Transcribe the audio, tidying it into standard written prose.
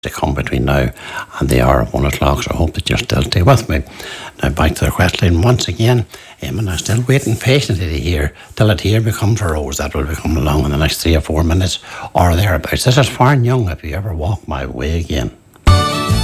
to come between now and the hour of 1 o'clock, so I hope that you'll still stay with me. Now back to the question once again, and I'm still waiting patiently to hear till it here becomes a rose that will become along in the next 3 or 4 minutes or thereabouts. This is Farn Young, If You Ever Walk My Way Again.